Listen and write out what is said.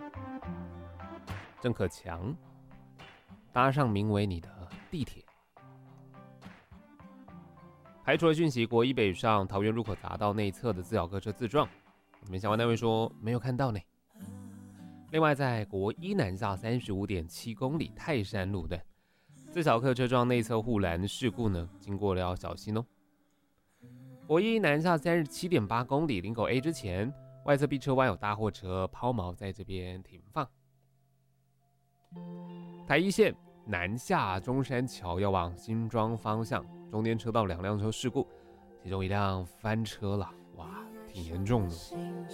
郑可强搭上名为你的地铁。排除了讯息，国一北上桃园入口匝道内侧的自小客车自撞，我们相关单位说没有看到呢。另外，在国一南下35.7公里泰山路段，自小客车撞内侧护栏事故呢，经过了要小心哦。国一南下37.8公里林口 A 之前，外侧 B 车弯有大货车抛锚在这边停放。台一线南下中山桥要往新庄方向，中间车道2辆车事故，其中一辆翻车了，哇，挺严重的。